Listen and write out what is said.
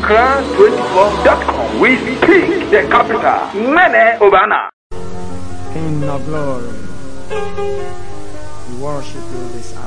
Accra24.com. We speak the capital. Mene Obana. King of glory, we worship you this hour.